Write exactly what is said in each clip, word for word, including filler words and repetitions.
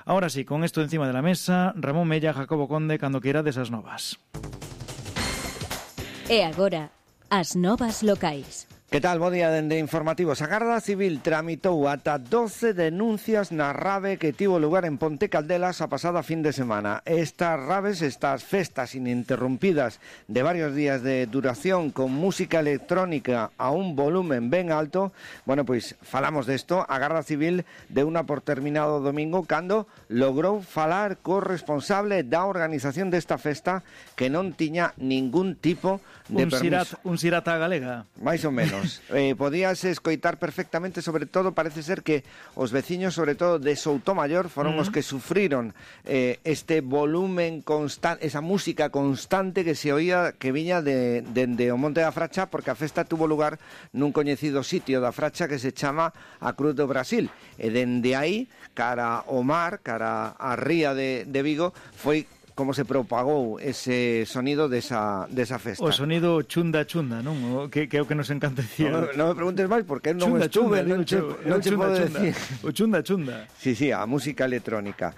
Ahora sí, con esto encima de la mesa, Ramón Mella, Jacobo Conde, cando queira desas novas. E agora, as novas locais. Que tal? Bo día dende Informativos. A Garda Civil tramitou ata doce denuncias na rave que tivo lugar en Ponte Caldelas a pasada fin de semana. Estas raves, estas festas ininterrumpidas de varios días de duración con música electrónica a un volumen ben alto, bueno, pois falamos desto. A Garda Civil deu unha por terminado o domingo cando logrou falar co responsable da organización desta festa que non tiña ningún tipo de un permiso. Sirat, un sirata galega. Mais ou menos. Eh, podías escoitar perfectamente, sobre todo, parece ser que os veciños, sobre todo de Soutomayor, foron uh-huh. os que sufriron eh, este volumen constante, esa música constante que se oía, que viña de, de, de o Monte da Fracha, porque a festa tuvo lugar nun coñecido sitio da Fracha que se chama a Cruz do Brasil. E dende aí, cara ao mar, cara á ría de, de Vigo, foi como se propagou ese sonido desa, desa festa. O sonido chunda chunda, non? O que, que é o que nos encanta decir. Non, non me preguntes máis, porque non chunda, estuve, chunda, non che, non che podo decir. O chunda chunda. Sí, sí, a música electrónica.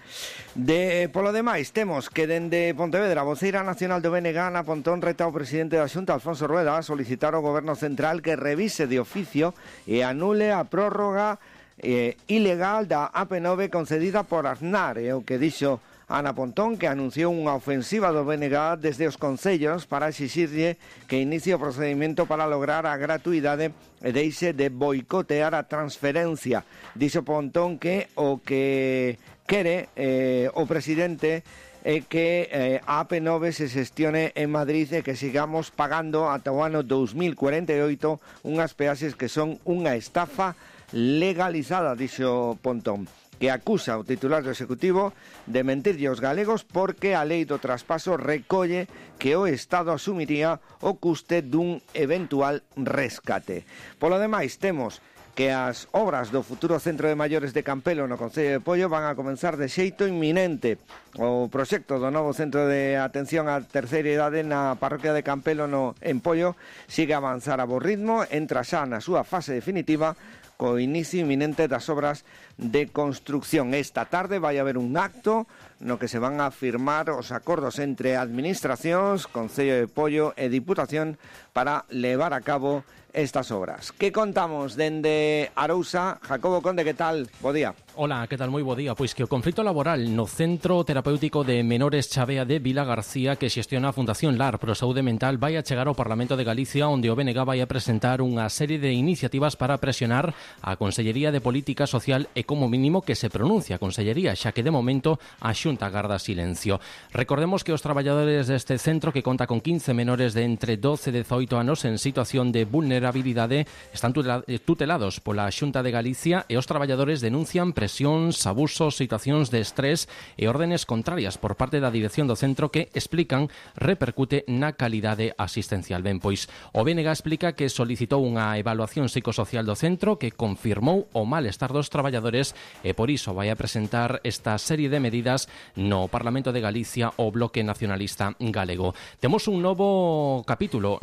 De, polo demais, temos que dende Pontevedra, a voceira nacional do B N G, Ana Pontón, reta ao presidente da Xunta, Alfonso Rueda, a solicitar ao Goberno Central que revise de oficio e anule a prórroga eh, ilegal da A P nove concedida por Aznar, é o que dixo Ana Pontón, que anunciou unha ofensiva do B N G desde os concellos para exixirlle que inicie o procedimento para lograr a gratuidade e deixe de boicotear a transferencia. Dixo Pontón que o que quere eh, o presidente é que eh, a A P nove se xestione en Madrid e que sigamos pagando ata o ano dos mil cuarenta e oito unhas peaxes que son unha estafa legalizada, dixo Pontón, que acusa o titular do Executivo de mentirlle aos galegos porque a lei do traspaso recolle que o Estado asumiría o custe dun eventual rescate. Polo demais, temos que as obras do futuro Centro de Maiores de Campelo no Concello de Pollo van a comenzar de xeito inminente. O proxecto do novo Centro de Atención á Terceira Idade na parroquia de Campelo no, en Pollo sigue a avanzar a bo ritmo, entra xa na súa fase definitiva co inicio inminente das obras de construcción. Esta tarde vai haber un acto no que se van a firmar os acordos entre administracións, Concello de Pollo e Diputación para levar a cabo estas obras. Que contamos dende Arousa? Jacobo Conde, que tal? Bo día. Hola, que tal? Moi bo día. Pois que o conflito laboral no Centro Terapéutico de Menores Chavea de Vila García, que xestiona a Fundación LAR Pro Saúde Mental, vai a chegar ao Parlamento de Galicia, onde o B N G vai a presentar unha serie de iniciativas para presionar a Consellería de Política Social e como mínimo que se pronuncia a Consellería, xa que de momento a Xunta garda silencio. Recordemos que os traballadores deste centro, que conta con quince menores de entre doce e dezoito anos en situación de vulnerabilidade, están tutelados pola Xunta de Galicia e os traballadores denuncian presións, abusos, situacións de estrés e órdenes contrarias por parte da dirección do centro que explican repercute na calidade asistencial. Ben, pois o B N G explica que solicitou unha evaluación psicosocial do centro que confirmou o malestar dos traballadores e por iso vai a presentar esta serie de medidas no Parlamento de Galicia o Bloque Nacionalista Galego. Temos un novo capítulo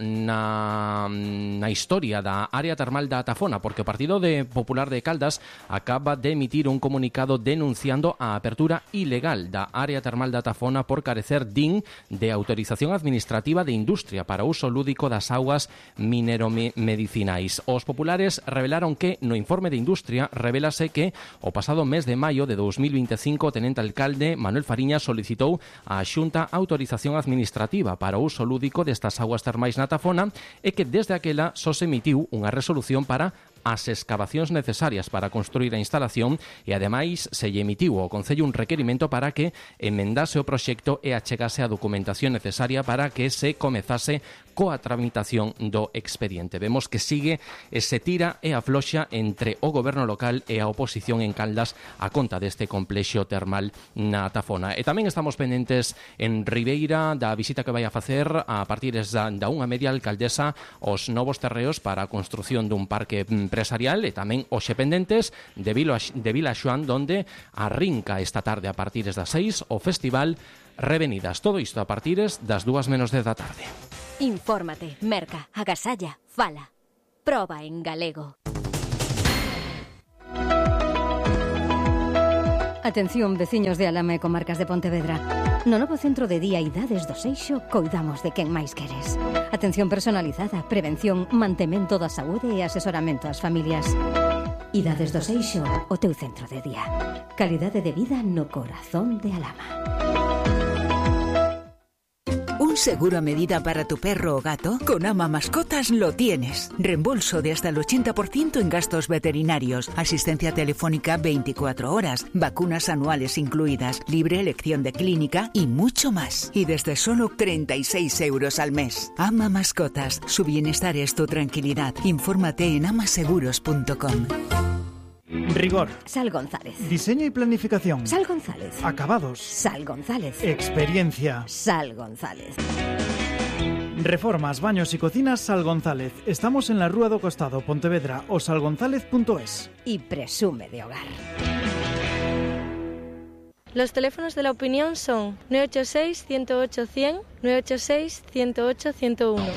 na, na historia da área termal da Tafona, porque o Partido de Popular de Caldas acaba de emitir un comunicado denunciando a apertura ilegal da área termal da Tafona por carecer, din, de autorización administrativa de industria para uso lúdico das augas mineromedicinais. Os populares revelaron que no informe de industria revelase que o pasado mes de maio de dos mil veinticinco o tenente alcalde Manuel Fariña solicitou á Xunta autorización administrativa para o uso lúdico destas augas termais na Tafona e que desde aquela só se emitiu unha resolución para as excavacións necesarias para construir a instalación e ademais se lle emitiu ao Concello un requerimento para que emendase o proxecto e achegase a documentación necesaria para que se comezase coa tramitación do expediente. Vemos que sigue e se tira e afloxa entre o goberno local e a oposición en Caldas a conta deste complexo termal na Tafona. E tamén estamos pendentes en Ribeira da visita que vai a facer a partir da, da unha media alcaldesa os novos terreos para a construción dun parque empresarial e tamén hoxe pendentes de Vila, de Vila Xoán, donde arrinca esta tarde a partir das seis o Festival Revenidas. Todo isto a partir das dúas menos dez da tarde. Infórmate, merca, agasalla, fala. Proba en galego. Atención, veciños de Alama e comarcas de Pontevedra. No novo centro de día Idades do Seixo coidamos de quen máis queres. Atención personalizada, prevención, mantemento da saúde e asesoramento ás familias. Idades do Seixo, o teu centro de día. Calidade de vida no corazón de Alama. ¿Un seguro a medida para tu perro o gato? Con Ama Mascotas lo tienes. Reembolso de hasta el ochenta por ciento en gastos veterinarios, asistencia telefónica veinticuatro horas, vacunas anuales incluidas, libre elección de clínica y mucho más. Y desde solo treinta y seis euros al mes. Ama Mascotas. Su bienestar es tu tranquilidad. Infórmate en amaseguros punto com. Rigor. Sal González. Diseño y planificación. Sal González. Acabados. Sal González. Experiencia. Sal González. Reformas, baños y cocinas Sal González. Estamos en la Rúa do Costado, Pontevedra, o salgonzález punto es. Y presume de hogar. Los teléfonos de la opinión son nueve ocho seis, uno cero ocho, cien, nueve ocho seis, uno cero ocho, ciento uno.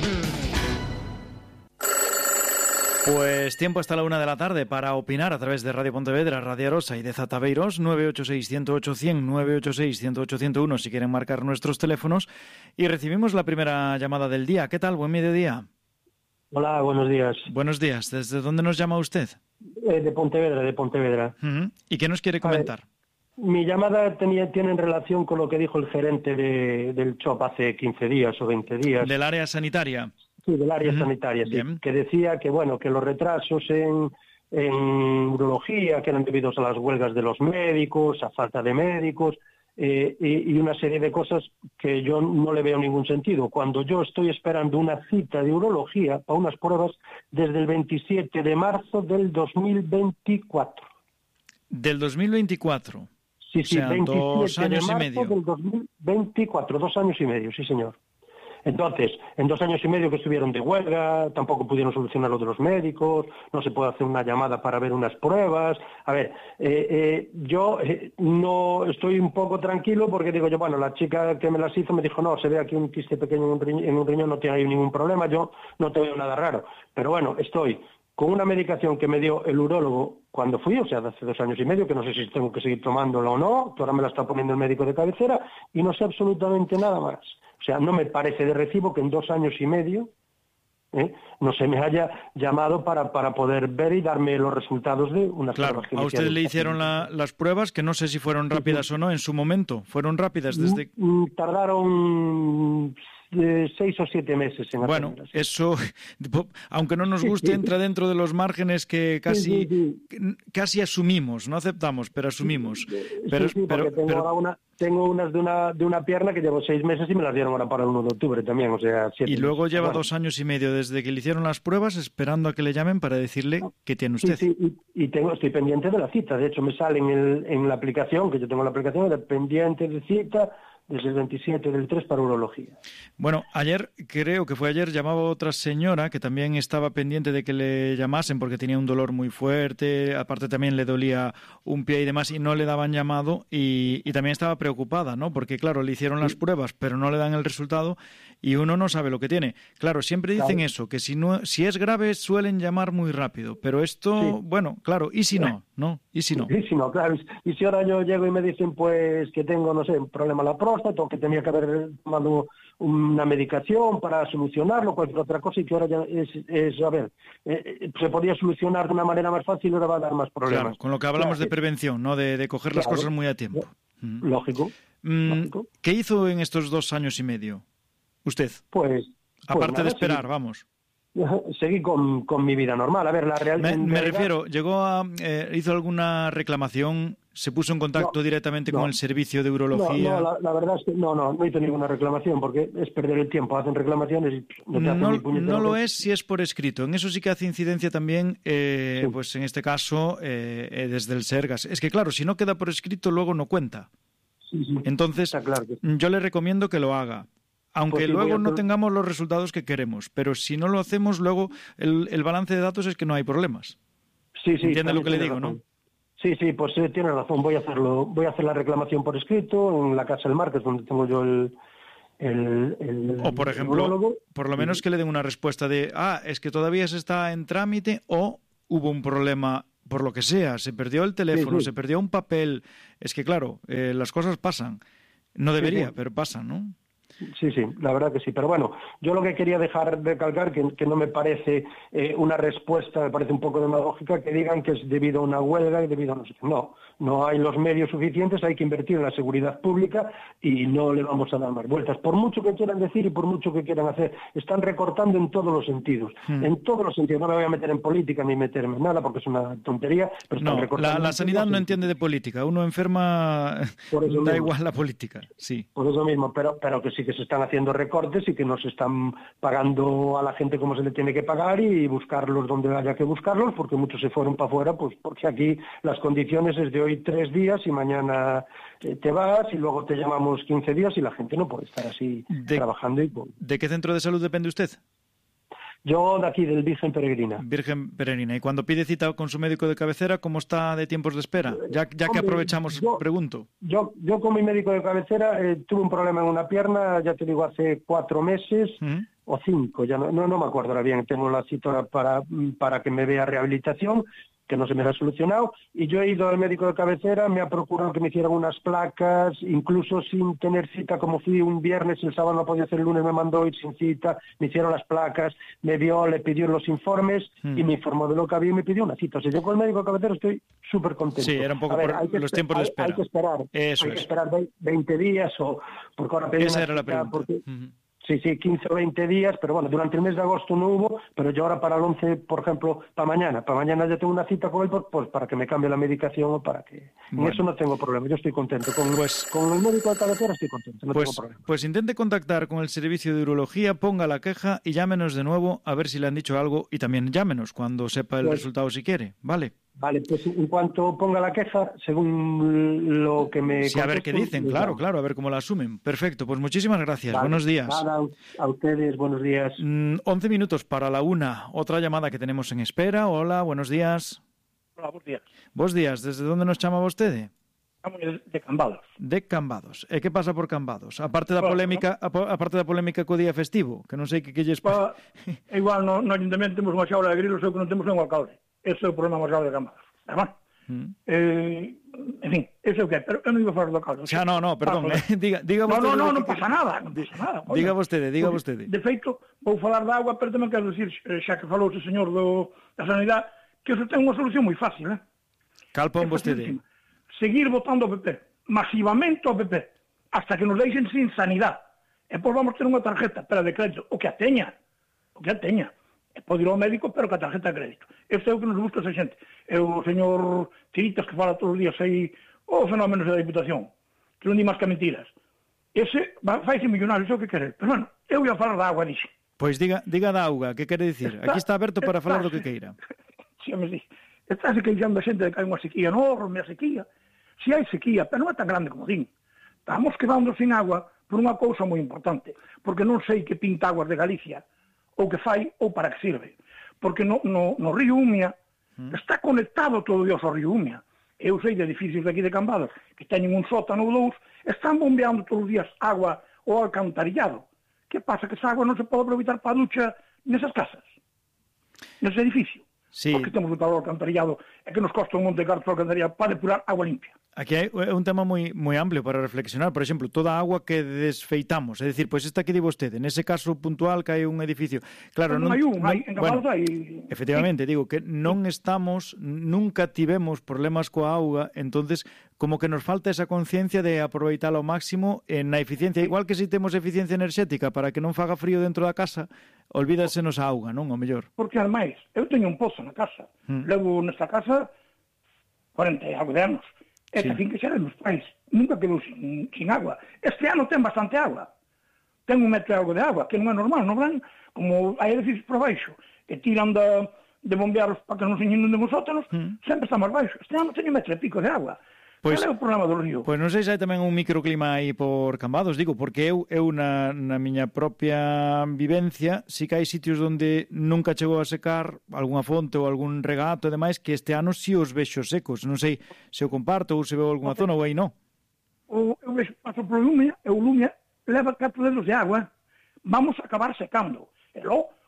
Pues tiempo hasta la una de la tarde para opinar a través de Radio Pontevedra, Radio Arosa y de Zataveiros, nueve ocho seis, uno cero ocho, cien, nueve ocho seis, uno cero ocho, ciento uno si quieren marcar nuestros teléfonos. Y recibimos la primera llamada del día. ¿Qué tal? Buen mediodía. Hola, buenos días. Buenos días. ¿Desde dónde nos llama usted? Eh, de Pontevedra, de Pontevedra. Uh-huh. ¿Y qué nos quiere comentar? Ver, mi llamada tenía, tiene en relación con lo que dijo el gerente de, del C H O P hace quince días o veinte días. ¿Del área sanitaria? Sí, del área uh-huh. sanitaria, sí. Bien. Que decía que, bueno, que los retrasos en, en urología, que eran debidos a las huelgas de los médicos, a falta de médicos, eh, y, y una serie de cosas que yo no le veo ningún sentido. Cuando yo estoy esperando una cita de urología para unas pruebas desde el veintisiete de marzo del dos mil veinticuatro. ¿Del dos mil veinticuatro? Sí, sí, o sea, veintisiete dos años de marzo y medio. del dos mil veinticuatro, dos años y medio, sí señor. Entonces, en dos años y medio que estuvieron de huelga, tampoco pudieron solucionar lo de los médicos, no se puede hacer una llamada para ver unas pruebas. A ver, eh, eh, yo eh, no estoy un poco tranquilo porque digo yo, bueno, la chica que me las hizo me dijo, no, se ve aquí un quiste pequeño en un riñón, en un riñón no tiene ahí ningún problema, yo no te veo nada raro. Pero bueno, estoy con una medicación que me dio el urólogo cuando fui, o sea, de hace dos años y medio, que no sé si tengo que seguir tomándola o no, que ahora me la está poniendo el médico de cabecera, y no sé absolutamente nada más. O sea, no me parece de recibo que en dos años y medio ¿eh? no se me haya llamado para, para poder ver y darme los resultados de unas claro, pruebas que a usted hicieron. le hicieron la, las pruebas, que no sé si fueron rápidas sí, sí. o no en su momento. ¿Fueron rápidas desde...? Tardaron eh, seis o siete meses en Bueno, hacerlas. eso, aunque no nos guste, entra dentro de los márgenes que casi sí, sí, sí. casi asumimos, no aceptamos, pero asumimos. Pero, sí, sí, pero, tengo, pero... ahora una, tengo unas de una, de una pierna que llevo seis meses y me las dieron ahora para el uno de octubre también, o sea, siete Y luego meses. lleva bueno. dos años y medio desde que le hicieron las pruebas esperando a que le llamen para decirle qué tiene usted. Sí, sí, y, y tengo, estoy pendiente de la cita, de hecho me sale en, el, en la aplicación, que yo tengo la aplicación, de pendiente de cita desde el veintisiete del tres para urología. Bueno, ayer, creo que fue ayer, llamaba otra señora que también estaba pendiente de que le llamasen porque tenía un dolor muy fuerte, aparte también le dolía un pie y demás y no le daban llamado y, y también estaba preocupada, ¿no? Porque claro, le hicieron las pruebas pero no le dan el resultado y uno no sabe lo que tiene. Claro, siempre dicen claro. eso, que si no, si es grave suelen llamar muy rápido, pero esto, sí. bueno, claro, ¿y si no? ¿No? ¿Y si no? Y si no, claro. Y si ahora yo llego y me dicen pues que tengo, no sé, un problema en la próstata o que tenía que haber tomado una medicación para solucionarlo, cualquier otra cosa, y que ahora ya es, es a ver, eh, se podía solucionar de una manera más fácil y ahora va a dar más problemas. Claro, con lo que hablamos claro, de prevención, ¿no? De, de coger claro, las cosas muy a tiempo. Lógico, mm, lógico. ¿Qué hizo en estos dos años y medio usted? Pues... Aparte pues nada, de esperar, sí. vamos. Seguí con, con mi vida normal. A ver, la real, Me, me realidad... refiero, llegó a, eh, hizo alguna reclamación, se puso en contacto no, directamente no, con el servicio de urología. No, no la, la verdad es que no, no, no hizo ninguna reclamación porque es perder el tiempo. Hacen reclamaciones y no te hacen no, ni puñetero. No lo es si es por escrito. En eso sí que hace incidencia también, eh, sí. pues en este caso, eh, eh, desde el Sergas. Es que claro, si no queda por escrito, luego no cuenta. Sí, sí. Entonces, claro que sí. yo le recomiendo que lo haga. Aunque pues sí, luego no tengamos los resultados que queremos, pero si no lo hacemos, luego el, el balance de datos es que no hay problemas. Sí, sí. ¿Entiende lo que le digo, razón. no? Sí, sí, pues eh, tiene razón. Voy a hacerlo, voy a hacer la reclamación por escrito en la Casa del Mar, que es donde tengo yo el... El, el, o por ejemplo, por lo menos que le den una respuesta de, ah, es que todavía se está en trámite o hubo un problema por lo que sea, se perdió el teléfono, sí, sí. se perdió un papel. Es que, claro, eh, las cosas pasan. No debería, sí, sí. pero pasan, ¿no? Sí, sí, la verdad que sí. Pero bueno, yo lo que quería dejar de calcar, que, que no me parece eh, una respuesta, me parece un poco demagógica, que digan que es debido a una huelga y debido a no sé qué. No, no hay los medios suficientes, hay que invertir en la seguridad pública y no le vamos a dar más vueltas. Por mucho que quieran decir y por mucho que quieran hacer, están recortando en todos los sentidos. Hmm. En todos los sentidos. No me voy a meter en política ni meterme en nada porque es una tontería, pero están no, recortando. La, la sanidad no entiende de política. Uno enferma, da mismo. igual la política. Sí. Por eso mismo, pero, pero que sí que se están haciendo recortes y que no se están pagando a la gente como se le tiene que pagar y buscarlos donde haya que buscarlos, porque muchos se fueron para afuera, pues porque aquí las condiciones es de hoy tres días y mañana eh, te vas y luego te llamamos quince días y la gente no puede estar así de, trabajando. Y, pues, ¿De qué centro de salud depende usted? Yo de aquí, del Virgen Peregrina. Virgen Peregrina. Y cuando pide cita con su médico de cabecera, ¿cómo está de tiempos de espera? Ya, ya Hombre, que aprovechamos, yo, pregunto. Yo, yo con mi médico de cabecera eh, tuve un problema en una pierna, ya te digo, hace cuatro meses ¿Mm? o cinco, ya no, no, no me acuerdo ahora bien. Tengo la cita para, para que me vea rehabilitación, que no se me ha solucionado, y yo he ido al médico de cabecera, me ha procurado que me hicieran unas placas, incluso sin tener cita, como fui un viernes y el sábado no podía hacer el lunes, me mandó ir sin cita, me hicieron las placas, me vio, le pidió los informes mm. y me informó de lo que había y me pidió una cita. O sea, yo con el médico de cabecera estoy súper contento. Sí, era un poco ver, por los tiempos de espera. Hay, hay que esperar, Eso hay es. que esperar veinte días o porque ahora pedí Esa una era la cita pregunta. Porque... Uh-huh. Sí, sí, quince o veinte días, pero bueno, durante el mes de agosto no hubo, pero yo ahora para el once, por ejemplo, para mañana, para mañana ya tengo una cita con él, pues para que me cambie la medicación o para que... Bueno. En eso no tengo problema, yo estoy contento. Con, pues, con el médico de cabecera estoy contento, no pues, tengo problema. Pues intente contactar con el servicio de urología, ponga la queja y llámenos de nuevo a ver si le han dicho algo y también llámenos cuando sepa el pues, resultado si quiere, ¿vale? Vale, pues en cuanto ponga la queja, según lo que me... Sí, a ver qué dicen, claro, vamos. claro, a ver cómo la asumen. Perfecto, pues muchísimas gracias, vale. buenos días. Nada, a ustedes, buenos días. Mm, once minutos para la una, otra llamada que tenemos en espera. Hola, buenos días. Hola, buenos días. Buenos días, desde onde nos chamaba vostede? De Cambados. De Cambados. E que pasa por Cambados? Aparte da polémica, bueno, aparte da polémica co día festivo, que non sei que que lles pasa. Igual no, no ayuntamiento temos unha xaula de grilos, o que non temos é un alcalde. Ese é o problema máis grave de Cambados. Además, mm. eh, en fin, ese é o que é, pero eu non iba a falar do alcalde. Xa, no, no, perdón, eh, diga, diga vostede. No, no, no, non pasa nada, non pasa nada. Oiga, diga vostede, diga vostede. De feito, vou falar da agua, pero tamén quero dicir, xa que falou o señor do, da Sanidade, que eso ten unha solución moi fácil, eh? Cal pon vostede? Seguir votando o P P, masivamente o P P, hasta que nos deixen sin sanidade. E pois vamos ter unha tarjeta, pero de crédito, o que a teña, o que a teña. E pode ir ao médico, pero que a tarjeta de crédito. Este é o que nos gusta esa xente. É o señor Tiritas que fala todos os días aí, o fenómenos da Diputación, que non di máis que mentiras. Ese faise millonario, iso que querer. Pero bueno, eu ia falar da agua, dixe. Pois diga, diga da auga, que quere dicir? Aquí está aberto para falar do que queira. Si, me di. Está se queixando a xente de que hai unha sequía enorme, a sequía. Si hai sequía, pero non é tan grande como din. Estamos quedando sin agua por unha cousa moi importante, porque non sei que pinta aguas de Galicia, ou que fai, ou para que sirve. Porque no, no, no río Umia mm. está conectado todo Dios ao río Umia. Eu sei de edificios de aquí de Cambados que teñen un sótano ou dous, están bombeando todos os días agua ao alcantarillado. Que pasa? Que esa agua non se pode aproveitar para a ducha nesas casas, nese edificio. Sí. Porque temos o tal alcantarillado e que nos costa un monte de cartos o alcantarillado para depurar agua limpia. Aquí hai un tema moi moi amplio para reflexionar. Por exemplo, toda a agua que desfeitamos, é dicir, pois esta que di vostede, nese caso puntual que hai un edificio. Claro, non, non hai un, non, hai, en Cambados bueno, hai... Efectivamente, sí. Digo que non estamos, nunca tivemos problemas coa auga, entonces como que nos falta esa conciencia de aproveitar ao máximo en a eficiencia, igual que se si temos eficiencia enerxética para que non faga frío dentro da casa, olvídasenos a auga, non? O mellor. Porque, ademais, eu teño un pozo na casa. Hmm. Levo nesta casa cuarenta e algo de anos. E sí. Que fin que xa dos pais. Nunca quedou sin, sin agua. Este ano ten bastante agua. Ten un metro e algo de agua, que non é normal. No verán, como hai edificios por baixo, que tiran da, de bombearos para que non se inunden os sótanos, hmm. sempre está máis baixo. Este ano teño metro e pico de agua. Pois, cal é o problema do río? Pois non sei se hai tamén un microclima aí por Cambados, digo, porque eu, eu na, na miña propia vivencia, si que hai sitios onde nunca chegou a secar algunha fonte ou algún regato e demais, que este ano si os vexo secos. Non sei se eu comparto ou se veo algunha zona ou aí non. O, eu vexo, paso por Lumia, e o Lumia leva catro dedos de agua, vamos a acabar secando. E logo,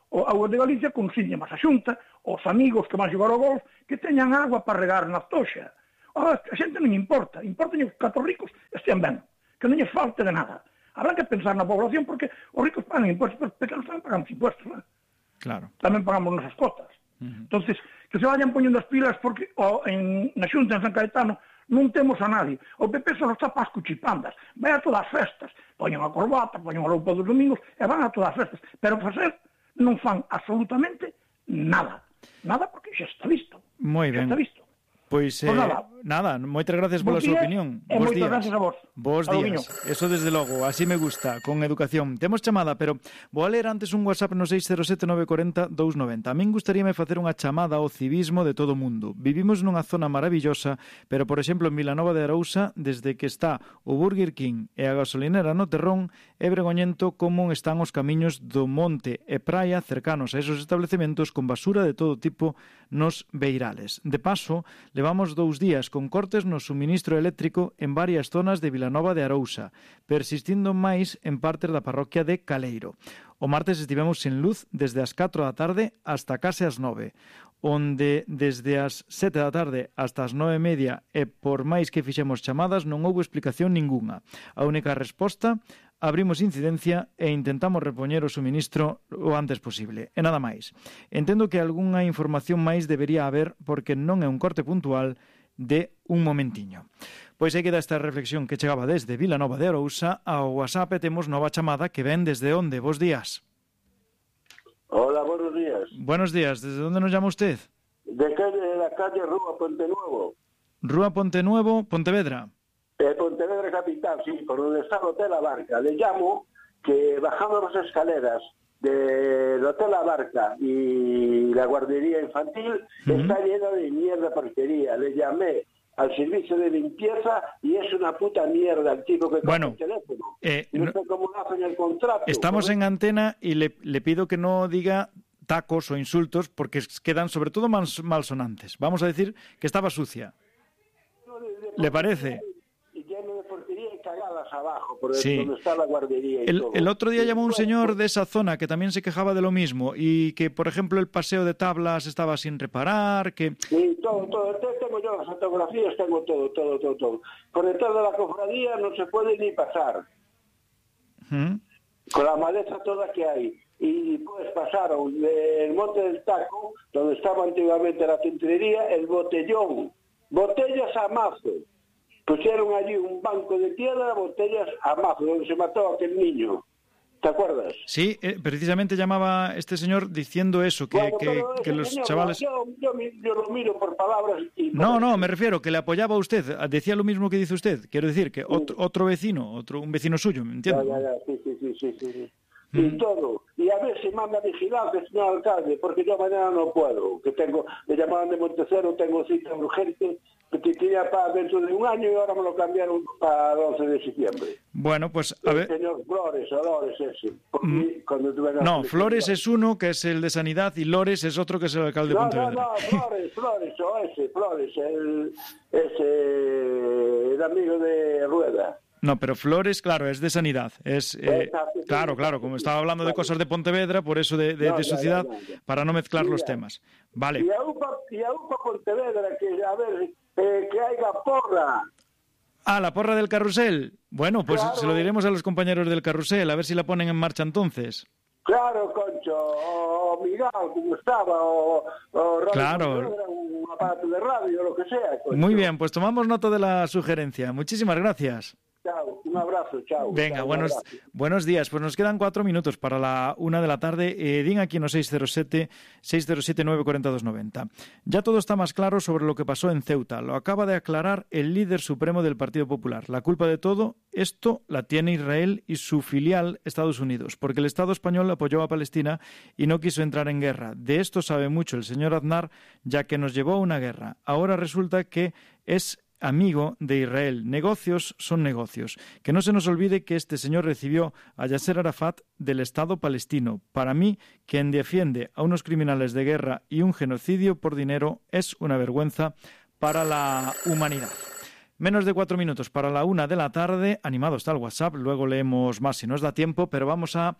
o Augas de Galicia consigne máis a Xunta, os amigos que van xogar ao golf, que teñan agua para regar na toxa. Oh, a xente non importa, importa que os catro ricos estean ben, que non lles falte de nada. Habrá que pensar na población porque os ricos pagan impuestos, pero os pequenos tamén pagamos impuestos, ¿no? Claro. Tamén pagamos nosas cotas. Uh-huh. Entonces, que se vayan poñendo as pilas porque oh, en, na Xunta, en San Caetano, non temos a nadie. O P P só está para as cuchipandas. Vai a todas as festas. Poñen a corbata, poñen a roupa dos domingos e van a todas as festas. Pero facer non fan absolutamente nada. Nada porque xa está visto. Moi ben. Xa está visto. Pois, eh, pues nada. nada, moitas gracias pola súa opinión. E moitas gracias a vos. Vos días. Eso desde logo, así me gusta, con educación. Temos chamada, pero vou a ler antes un WhatsApp no seis cero sete nove four cero dous nove cero. A min gustaríame facer unha chamada ao civismo de todo o mundo. Vivimos nunha zona maravillosa, pero, por exemplo, en Vilanova de Arousa, desde que está o Burger King e a gasolinera no Terrón, é vergoñento como están os camiños do monte e praia cercanos a esos establecementos con basura de todo tipo nos beirales. De paso, levamos dous días con cortes no suministro eléctrico en varias zonas de Vilanova de Arousa, persistindo máis en partes da parroquia de Caleiro. O martes estivemos sen luz desde as catro da tarde hasta case as nove, onde desde as sete da tarde hasta as nove e media e por máis que fixemos chamadas non houve explicación ningunha. A única resposta: abrimos incidencia e intentamos repoñer o suministro o antes posible. E nada máis. Entendo que algunha información máis debería haber porque non é un corte puntual de un momentiño. Pois aí queda esta reflexión que chegaba desde Vilanova de Arousa ao WhatsApp e temos nova chamada que ven desde onde. Bos días. Hola, buenos días. Buenos días. ¿Desde dónde nos llama usted? De calle, de la calle Rúa Pontenuevo. Rúa Pontenuevo, Pontevedra. Eh, Pontevedra capital, sí, por donde está el Hotel La Barca. Le llamo que bajando las escaleras del Hotel La Barca y la guardería infantil uh-huh. está llena de mierda porquería. Le llamé al servicio de limpieza y es una puta mierda el tipo que bueno, coge el teléfono. Eh, no sé cómo hacen el contrato. Estamos ¿no? en antena y le, le pido que no diga tacos o insultos porque quedan sobre todo mal, malsonantes. Vamos a decir que estaba sucia. ¿Le parece? Lleno de porquería y cagadas abajo, por sí. donde está la guardería y el, todo. El otro día llamó un señor de esa zona que también se quejaba de lo mismo y que, por ejemplo, el paseo de tablas estaba sin reparar, que... Sí, todo, todo. Tengo yo las fotografías, tengo todo, todo, todo, todo. Por detrás de la cofradía no se puede ni pasar. ¿Mm? Con la maleza toda que hay. Y pues pasaron del Monte del Taco, donde estaba antiguamente la tintorería, el botellón. Botellas a mazo. Pusieron allí un banco de piedra, botellas a mazo, donde se mató aquel niño. ¿Te acuerdas? Sí, eh, precisamente llamaba este señor diciendo eso, que, bueno, que, que los señor, chavales... Yo, yo, yo lo miro por palabras y... Por no, no, me refiero que le apoyaba a usted, decía lo mismo que dice usted. Quiero decir que otro, otro vecino, otro un vecino suyo, ¿me entiende? Ya, ya, ya, sí, sí, sí, sí, sí. Mm. Y todo. Y a ver si manda vigilancia, señor alcalde, porque yo mañana no puedo. Que tengo, me llamaban de Montecero, tengo cita urgente, que tenía para dentro de un año y ahora me lo cambiaron para el once de septiembre. Bueno, pues a el ver... señor Flores, o Lores ese. Mm. Cuando no, Flores es uno, que es el de Sanidad, y Lores es otro, que es el alcalde no, de Pontevedra. No, no, Flores, Flores, o ese, Flores, el, ese, el amigo de Rueda. No, pero Flores, claro, es de Sanidad. Es eh, claro, claro, como estaba hablando de cosas de Pontevedra, por eso de, de, no, de ya, sociedad, ya, ya, ya. para no mezclar sí, los ya. temas. Vale. Y a UPA, y a UPA Pontevedra, que a ver, eh, que haya porra. Ah, la porra del carrusel. Bueno, pues claro. se lo diremos a los compañeros del carrusel, a ver si la ponen en marcha entonces. Claro, Concho, o Miguel, como estaba, o, o Radio claro. Pontevedra, un aparato de radio, lo que sea, Concho. Muy bien, pues tomamos nota de la sugerencia. Muchísimas gracias. Chao, un abrazo, chao. Venga, chao, buenos, buenos días. Pues nos quedan cuatro minutos para la una de la tarde. Eh, din aquí en el seis cero siete, seis cero siete, nueve cuatro dos nueve cero. Ya todo está más claro sobre lo que pasó en Ceuta. Lo acaba de aclarar el líder supremo del Partido Popular. La culpa de todo esto la tiene Israel y su filial Estados Unidos, porque el Estado español apoyó a Palestina y no quiso entrar en guerra. De esto sabe mucho el señor Aznar, ya que nos llevó a una guerra. Ahora resulta que es amigo de Israel. Negocios son negocios. Que no se nos olvide que este señor recibió a Yasser Arafat del Estado palestino. Para mí, quien defiende a unos criminales de guerra y un genocidio por dinero es una vergüenza para la humanidad. Menos de cuatro minutos para la una de la tarde. Animado está el WhatsApp. Luego leemos más si nos da tiempo, pero vamos a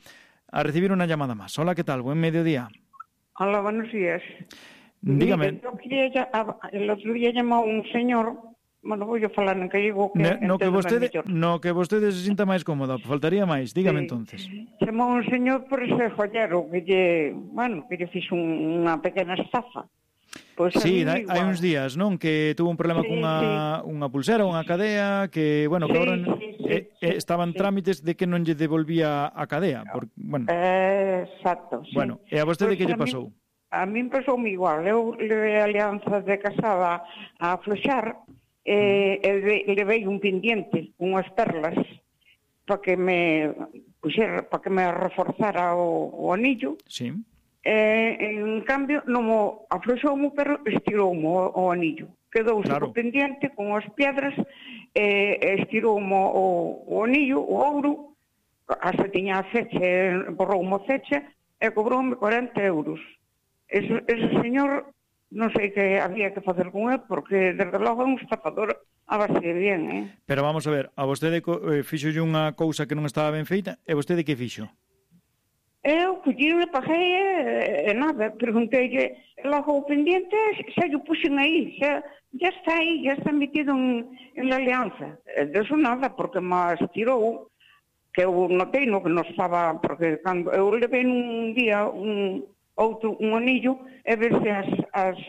a recibir una llamada más. Hola, ¿qué tal? Buen mediodía. Hola, buenos días. Dígame. Mire, yo quería, el otro día llamó un señor, bueno, voy a falar en gallego que Ne, no, que vostede, mellor. no que vostede se sinta máis cómoda, faltaría máis. Dígame Sí. entonces. Chamou un señor por ese joyero que lle, bueno, que lle fixo un, unha pequena estafa. Pois a Sí, mí hai, igual. hai uns días, non? Que tuvo un problema Sí, cunha unha pulsera, unha cadea, que, bueno, que Sí, agora sí, sí, eh, sí, eh, estaban sí. trámites de que non lle devolvía a cadea. Por, bueno, Eh, exacto, sí. bueno, e a vostede Pois que lle a mí- pasou? A min pasoume igual. Eu levei a alianza de casada a afloxar e, e le- levei un pendiente, unhas perlas, para que me puxera, para que me reforzara o, o anillo. Sí. E, en cambio, non mo afloxoumo, pero estiroumo o, o anillo. Quedouse Claro. co pendiente con as piedras e, e estiroumo o, o anillo, o ouro, hasta tiña a fecha, borroume a fecha e cobroume cuarenta euros. Ese, ese señor, non sei que había que facer con él, porque desde logo é un estafador a base de bien, eh? Pero vamos a ver, a vostede co- eh, fixolle unha cousa que non estaba ben feita, e vostede que fixo? Eu collín, paguei e, e nada, pregunteille, logo o pendiente, xa lle puxen aí, xa, ya está aí, ya está metido en, en la alianza. E de eso nada, porque máis tirou, que eu notei no que non estaba, porque cando eu levei un día un outro un anillo e vese as, as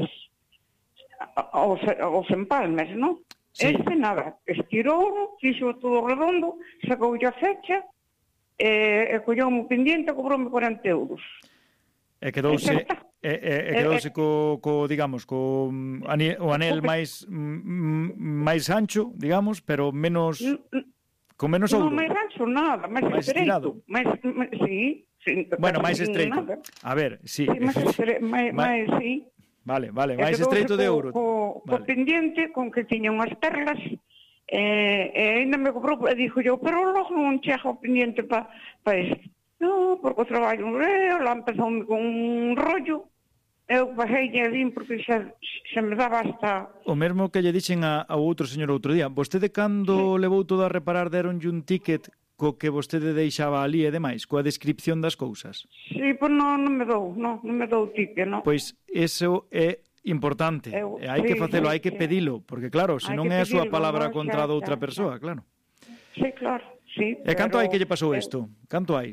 os, os empalmes, non? Sí. Este nada, estirou, fixo todo redondo, sacou a fecha e, e colleu o pendiente e cobroume cuarenta euros. E quedouse E xa está. e, e, e quedouse co, co digamos, co mm, ani- o anel máis mm, máis ancho, digamos, pero menos con menos Non, ouro. máis ancho nada, máis, Máis estreito. Máis, máis, sí, sí. Bueno, máis sin estreito. nada. A ver, sí. Sí, máis, estre... máis, Ma- máis, sí. Vale, vale, E máis quedouse estreito de co- ouro. Co, co Vale. pendiente, con que tiña unhas perlas, e, e ainda me cobrou, e dixo eu, pero logo non chega o pendiente para pa este. No, porque o traballo, eh, lá empezoume con un rollo, eu paguei e vim porque xa, xa me daba hasta... O mesmo que lle dixen a, ao outro señor outro día. Vostede cando levou todo a reparar deronlle un ticket co que vostede deixaba ali e demais, coa descripción das cousas. Sí, pois non, non me dou, non, non me dou ticket, non. Pois iso é importante. Eu- E hai que sí, facelo, sí, hai que sí. pedilo, porque claro, se Hai non que é a súa pedilo, palabra non, contra a xa, doutra xa, persoa, xa. claro. Sí, claro, sí. E canto pero hai que lle pasou eu isto? Canto hai?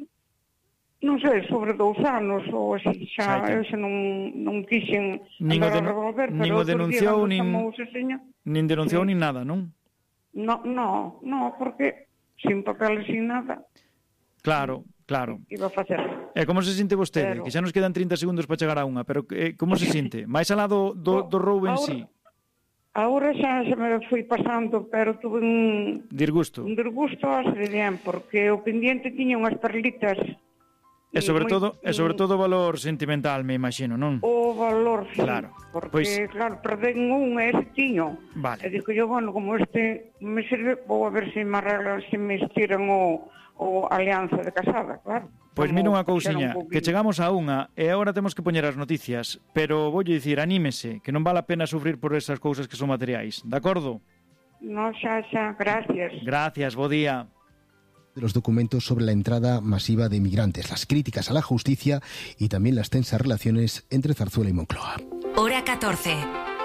Non sei, sobre dous anos ou así, xa, Xa hai tempo. eu xa non, non quixen Nin o andar a denu- revolver, nin pero o outro día denunciou, cando nin- chamou ese señor, Nin denunciou Sí. nin nada, non? no, no, no, porque sin papeles, sin nada, Claro, claro. iba a facer. E como se sinte vostede? Pero- Que xa nos quedan trinta segundos para chegar a unha, pero eh, como se sinte? Máis alá do, do, do roubo en Ahora- sí? Agora xa se me fui pasando, pero tuve un, Disgusto. un disgusto a ser bien, porque o pendiente tiña unhas perlitas. E sobre moi- todo, e sobre todo o valor sentimental, me imagino, non? O valor, sí, Claro, porque, pois- claro, perdén un e ese tiño. Vale. E digo yo, bueno, como este me sirve, vou a ver se me arreglan, se me estiran o, o alianza de casada, claro. Pois Como mira unha puxeron cousiña, un pouquinho. que chegamos a unha e agora temos que poñer as noticias, pero voulle dicir, anímese, que non vale a pena sufrir por esas cousas que son materiais, de acordo? No, xa, xa, gracias. Gracias, bo día. De los documentos sobre la entrada masiva de inmigrantes, las críticas a la justicia y también las tensas relaciones entre Zarzuela y Moncloa. Hora catorce.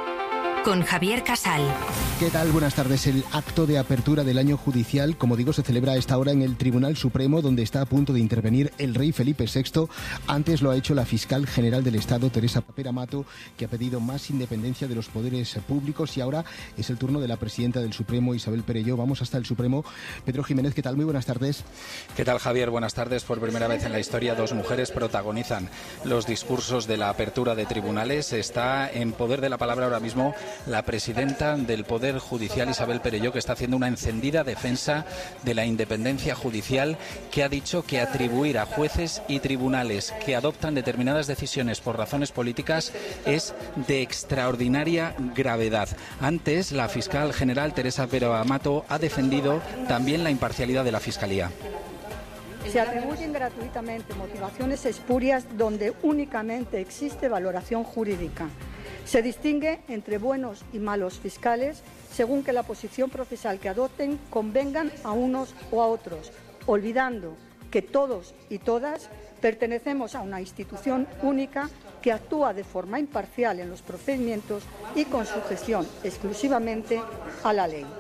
Con Javier Casal. ¿Qué tal? Buenas tardes. El acto de apertura del año judicial, como digo, se celebra a esta hora en el Tribunal Supremo, donde está a punto de intervenir el rey Felipe sexto. Antes lo ha hecho la fiscal general del Estado, Teresa Papera Mato, que ha pedido más independencia de los poderes públicos. Y ahora es el turno de la presidenta del Supremo, Isabel Perelló. Vamos hasta el Supremo. Pedro Jiménez, ¿qué tal? Muy buenas tardes. ¿Qué tal, Javier? Buenas tardes. Por primera vez en la historia, dos mujeres protagonizan los discursos de la apertura de tribunales. Está en poder de la palabra ahora mismo la presidenta del Poder Judicial, Isabel Perelló, que está haciendo una encendida defensa de la independencia judicial, que ha dicho que atribuir a jueces y tribunales que adoptan determinadas decisiones por razones políticas es de extraordinaria gravedad. Antes, la fiscal general, Teresa Papera Mato, ha defendido también la imparcialidad de la Fiscalía. Se atribuyen gratuitamente motivaciones espurias donde únicamente existe valoración jurídica. Se distingue entre buenos y malos fiscales según que la posición procesal que adopten convengan a unos o a otros, olvidando que todos y todas pertenecemos a una institución única que actúa de forma imparcial en los procedimientos y con sujeción exclusivamente a la ley.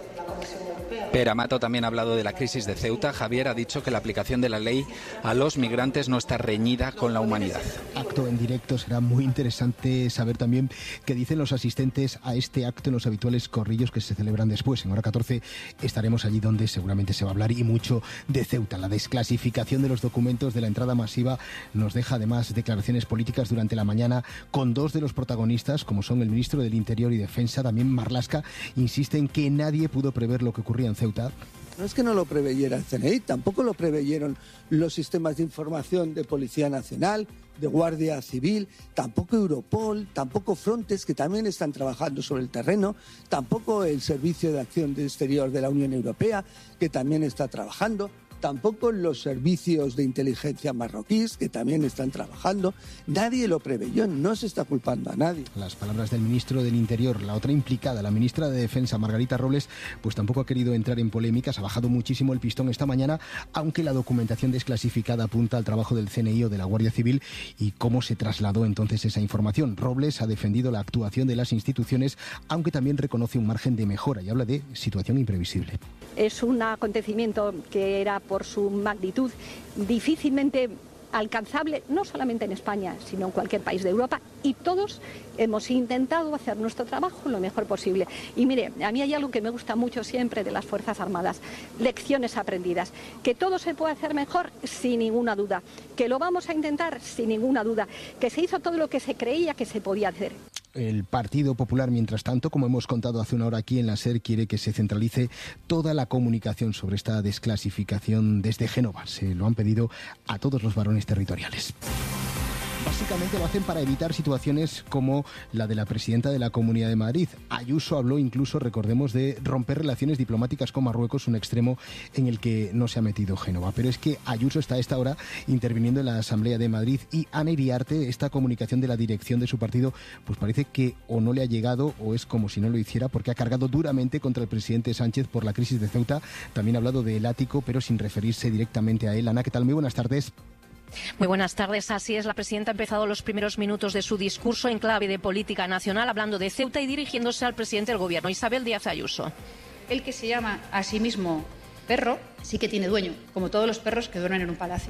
Per Amato también ha hablado de la crisis de Ceuta. Javier ha dicho que la aplicación de la ley a los migrantes no está reñida con la humanidad. Acto en directo, será muy interesante saber también qué dicen los asistentes a este acto en los habituales corrillos que se celebran después. En hora catorce estaremos allí donde seguramente se va a hablar y mucho de Ceuta. La desclasificación de los documentos de la entrada masiva nos deja además declaraciones políticas durante la mañana con dos de los protagonistas, como son el ministro del Interior y Defensa, también Marlaska, insiste en que nadie pudo prever lo que ocurría en Ceuta. No es que no lo preveyera el C N I, tampoco lo preveyeron los sistemas de información de Policía Nacional, de Guardia Civil, tampoco Europol, tampoco Frontex, que también están trabajando sobre el terreno, tampoco el Servicio de Acción Exterior de la Unión Europea, que también está trabajando, tampoco los servicios de inteligencia marroquíes, que también están trabajando. Nadie lo preveyó, no se está culpando a nadie. Las palabras del ministro del Interior. La otra implicada, la ministra de Defensa, Margarita Robles, pues tampoco ha querido entrar en polémicas, ha bajado muchísimo el pistón esta mañana, aunque la documentación desclasificada apunta al trabajo del C N I o de la Guardia Civil y cómo se trasladó entonces esa información. Robles ha defendido la actuación de las instituciones, aunque también reconoce un margen de mejora y habla de situación imprevisible. Es un acontecimiento que era, por su magnitud, difícilmente alcanzable, no solamente en España, sino en cualquier país de Europa, y todos hemos intentado hacer nuestro trabajo lo mejor posible. Y mire, a mí hay algo que me gusta mucho siempre de las Fuerzas Armadas, lecciones aprendidas, que todo se puede hacer mejor sin ninguna duda, que lo vamos a intentar sin ninguna duda, que se hizo todo lo que se creía que se podía hacer. El Partido Popular, mientras tanto, como hemos contado hace una hora aquí en la SER, quiere que se centralice toda la comunicación sobre esta desclasificación desde Génova. Se lo han pedido a todos los varones territoriales. Básicamente lo hacen para evitar situaciones como la de la presidenta de la Comunidad de Madrid. Ayuso habló incluso, recordemos, de romper relaciones diplomáticas con Marruecos, un extremo en el que no se ha metido Génova. Pero es que Ayuso está a esta hora interviniendo en la Asamblea de Madrid y Ana Iriarte, esta comunicación de la dirección de su partido, pues parece que o no le ha llegado o es como si no lo hiciera, porque ha cargado duramente contra el presidente Sánchez por la crisis de Ceuta. También ha hablado del ático, pero sin referirse directamente a él. Ana, ¿qué tal? Muy buenas tardes. Muy buenas tardes. Así es, la presidenta ha empezado los primeros minutos de su discurso en clave de política nacional, hablando de Ceuta y dirigiéndose al presidente del Gobierno, Isabel Díaz Ayuso. El que se llama a sí mismo perro sí que tiene dueño, como todos los perros que duermen en un palacio.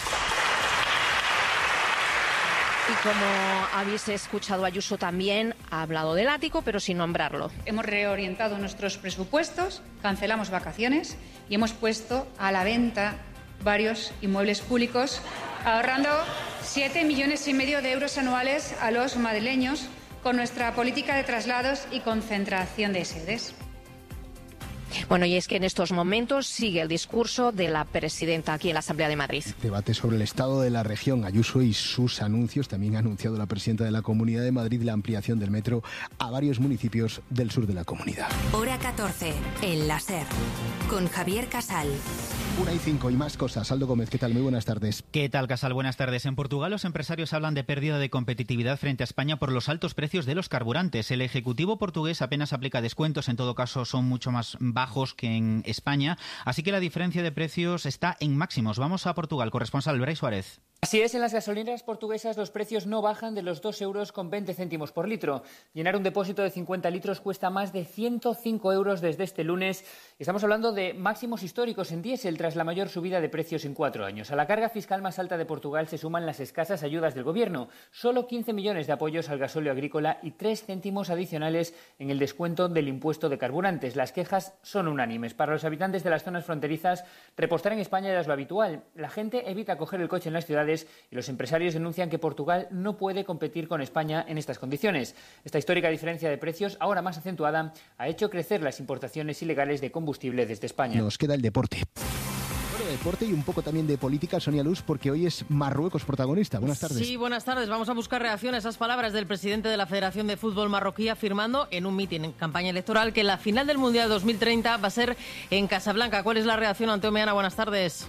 Y como habéis escuchado, Ayuso también ha hablado del ático, pero sin nombrarlo. Hemos reorientado nuestros presupuestos, cancelamos vacaciones y hemos puesto a la venta varios inmuebles públicos, ahorrando siete millones y medio de euros anuales a los madrileños con nuestra política de traslados y concentración de sedes. Bueno, y es que en estos momentos sigue el discurso de la presidenta aquí en la Asamblea de Madrid. Debate sobre el estado de la región. Ayuso y sus anuncios. También ha anunciado la presidenta de la Comunidad de Madrid la ampliación del metro a varios municipios del sur de la comunidad. Hora catorce, en la SER, con Javier Casal. Una y cinco y más cosas. Aldo Gómez, ¿qué tal? Muy buenas tardes. ¿Qué tal, Casal? Buenas tardes. En Portugal los empresarios hablan de pérdida de competitividad frente a España por los altos precios de los carburantes. El Ejecutivo portugués apenas aplica descuentos, en todo caso son mucho más bajos que en España, así que la diferencia de precios está en máximos. Vamos a Portugal, corresponsal Brais Suárez. Así es, en las gasolineras portuguesas los precios no bajan de los dos euros con veinte céntimos por litro. Llenar un depósito de cincuenta litros cuesta más de ciento cinco euros desde este lunes. Estamos hablando de máximos históricos en diésel tras la mayor subida de precios en cuatro años. A la carga fiscal más alta de Portugal se suman las escasas ayudas del gobierno. Solo quince millones de apoyos al gasóleo agrícola y tres céntimos adicionales en el descuento del impuesto de carburantes. Las quejas son unánimes. Para los habitantes de las zonas fronterizas, repostar en España ya es lo habitual. La gente evita coger el coche en las ciudades y los empresarios denuncian que Portugal no puede competir con España en estas condiciones. Esta histórica diferencia de precios, ahora más acentuada, ha hecho crecer las importaciones ilegales de combustible desde España. Nos queda el deporte. Bueno, deporte y un poco también de política, Sonia Luz, porque hoy es Marruecos protagonista. Buenas tardes. Sí, buenas tardes. Vamos a buscar reacción a esas palabras del presidente de la Federación de Fútbol marroquí afirmando en un mitin en campaña electoral que la final del Mundial dos mil treinta va a ser en Casablanca. ¿Cuál es la reacción, Anteo Meana? Buenas tardes.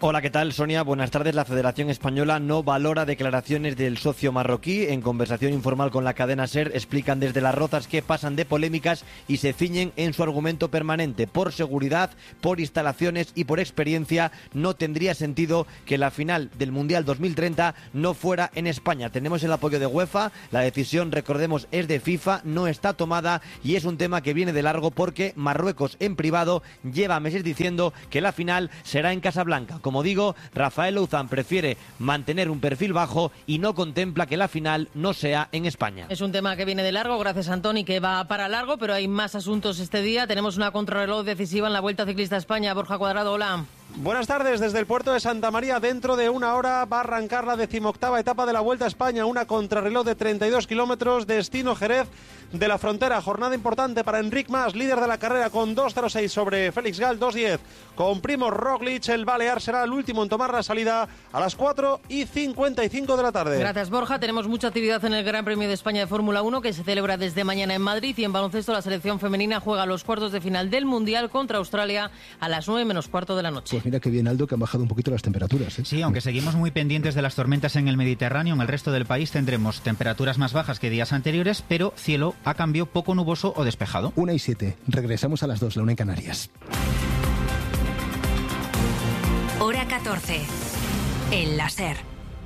Hola, ¿qué tal, Sonia? Buenas tardes. La Federación Española no valora declaraciones del socio marroquí. En conversación informal con la cadena SER explican desde Las Rozas que pasan de polémicas y se ciñen en su argumento permanente. Por seguridad, por instalaciones y por experiencia no tendría sentido que la final del Mundial dos mil treinta no fuera en España. Tenemos el apoyo de UEFA, la decisión, recordemos, es de FIFA, no está tomada y es un tema que viene de largo porque Marruecos en privado lleva meses diciendo que la final será en Casablanca. Como digo, Rafael Louzán prefiere mantener un perfil bajo y no contempla que la final no sea en España. Es un tema que viene de largo, gracias Antoni, que va para largo, pero hay más asuntos este día. Tenemos una contrarreloj decisiva en la Vuelta Ciclista a España. Borja Cuadrado, hola. Buenas tardes, desde el puerto de Santa María. Dentro de una hora va a arrancar la decimoctava etapa de la Vuelta a España, una contrarreloj de treinta y dos kilómetros, destino Jerez de la Frontera. Jornada importante para Enric Mas, líder de la carrera, con dos cero seis sobre Félix Gal, dos diez. Con Primož Roglic, el balear será el último en tomar la salida a las cuatro y cincuenta y cinco de la tarde. Gracias, Borja. Tenemos mucha actividad en el Gran Premio de España de Fórmula uno, que se celebra desde mañana en Madrid, y en baloncesto la selección femenina juega los cuartos de final del Mundial contra Australia a las nueve menos cuarto de la noche. Pues mira qué bien, Aldo, que han bajado un poquito las temperaturas, ¿eh? Sí, aunque seguimos muy pendientes de las tormentas en el Mediterráneo, en el resto del país tendremos temperaturas más bajas que días anteriores, pero cielo a cambio poco nuboso o despejado. Una y siete. Regresamos a las dos, la una en Canarias. Hora catorce. El láser.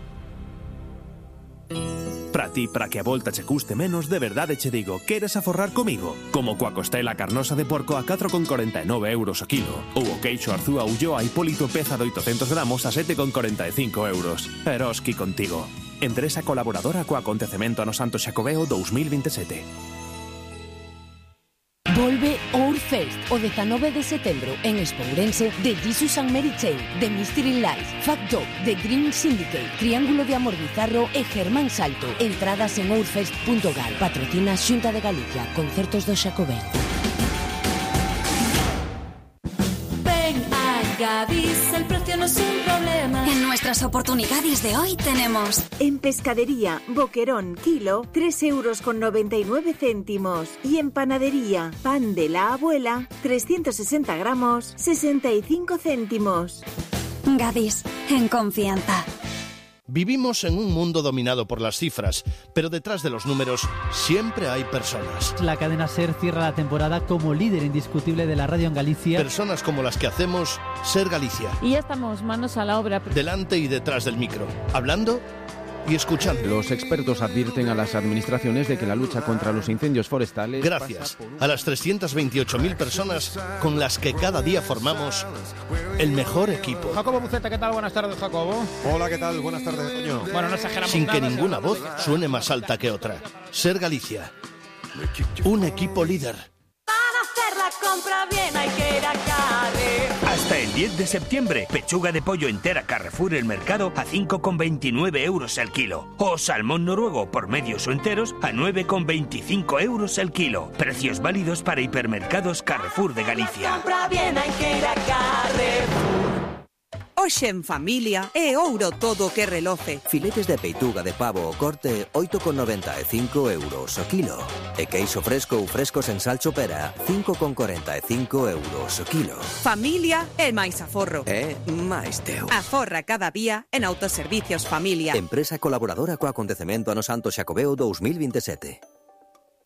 Para ti, para que a volta che custe menos, de verdade che digo, queres aforrar comigo? Como coa costela carnosa de porco a catro con corenta e nove euros o kilo, ou o queixo Arzúa Ulloa Hipólito peza de oitocentos gramos a sete con corenta e cinco euros. Eroski contigo. Empresa colaboradora co acontecemento Ano Santo Xacobeo dos mil veintisiete. Volve Ourfest o dezanove de setembro en Expo Ourense, de Jesus and Mary Chain, de Mystery Life, Fat Dog, de Green Syndicate, Triángulo de Amor Bizarro e Germán Salto. Entradas en ourfest punto gal. Patrocina Xunta de Galicia, Concertos do Xacobeo. Gadis, el precio no es un problema. En nuestras oportunidades de hoy tenemos... En pescadería, boquerón, kilo, tres euros con noventa y nueve céntimos. Y en panadería, pan de la abuela, trescientos sesenta gramos, sesenta y cinco céntimos. Gadis, en confianza. Vivimos en un mundo dominado por las cifras, pero detrás de los números siempre hay personas. La cadena SER cierra la temporada como líder indiscutible de la radio en Galicia. Personas como las que hacemos SER Galicia. Y ya estamos manos a la obra. Delante y detrás del micro, hablando y escuchando. Los expertos advierten a las administraciones de que la lucha contra los incendios forestales... Gracias a las trescientas veintiocho mil personas con las que cada día formamos el mejor equipo. Jacobo Buceta, ¿qué tal? Buenas tardes, Jacobo. Hola, ¿qué tal? Buenas tardes, Toño. Bueno, no exageramos Sin nada, que ninguna ¿sí? voz suene más alta que otra. SER Galicia. Un equipo líder. Para hacer la compra bien hay que ir a Carrefour. Hasta el diez de septiembre, pechuga de pollo entera Carrefour El Mercado a cinco con veintinueve euros el kilo. O salmón noruego por medios o enteros a nueve con veinticinco euros el kilo. Precios válidos para hipermercados Carrefour de Galicia. Compra bien hai que ir a Carrefour. Hoxe en familia é ouro todo o que reloce. Filetes de peituga de pavo o corte, oito con noventa e cinco euros o kilo. E queixo fresco ou frescos en sal chopera, cinco con corenta e cinco euros o kilo. Familia é máis aforro. É máis teu. Aforra cada día en Autoservicios Familia. Empresa colaboradora co acontecemento Ano Santo Xacobeo dos mil veintisiete.